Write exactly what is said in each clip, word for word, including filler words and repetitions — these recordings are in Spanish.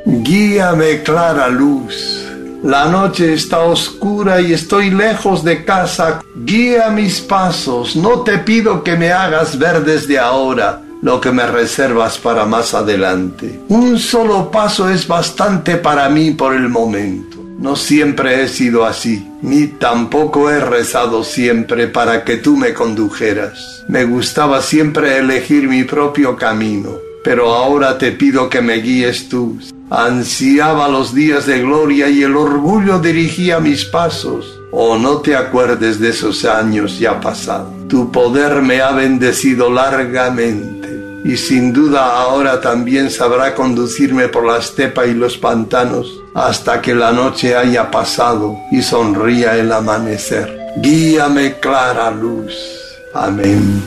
Guíame, clara luz. La noche está oscura y estoy lejos de casa. Guía mis pasos. No te pido que me hagas ver desde ahora lo que me reservas para más adelante. Un solo paso es bastante para mí por el momento. No siempre he sido así, ni tampoco he rezado siempre para que tú me condujeras. Me gustaba siempre elegir mi propio camino, pero ahora te pido que me guíes tú. Ansiaba los días de gloria y el orgullo dirigía mis pasos. Oh, no te acuerdes de esos años ya pasados. Tu poder me ha bendecido largamente y sin duda ahora también sabrá conducirme por la estepa y los pantanos hasta que la noche haya pasado y sonría el amanecer. Guíame, clara luz. Amén.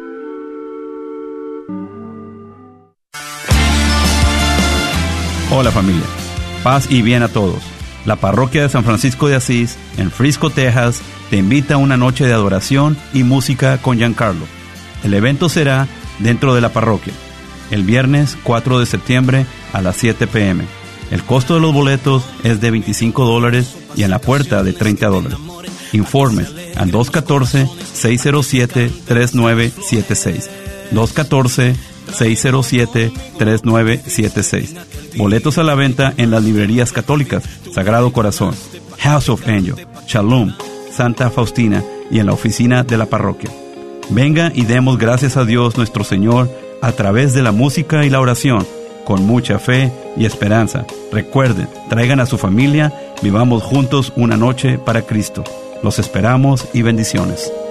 Hola familia, paz y bien a todos. La parroquia de San Francisco de Asís, en Frisco, Texas, te invita a una noche de adoración y música con Giancarlo. El evento será dentro de la parroquia, el viernes cuatro de septiembre a las siete pe eme. El costo de los boletos es de veinticinco dólares y en la puerta de treinta dólares. Informes al dos uno cuatro, seis cero siete, tres nueve siete seis. dos uno cuatro, seis cero siete, tres nueve siete seis. Boletos a la venta en las librerías católicas Sagrado Corazón, House of Angel, Shalom, Santa Faustina y en la oficina de la parroquia. Venga y demos gracias a Dios nuestro Señor a través de la música y la oración, con mucha fe y esperanza. Recuerden, traigan a su familia, vivamos juntos una noche para Cristo. Los esperamos y bendiciones.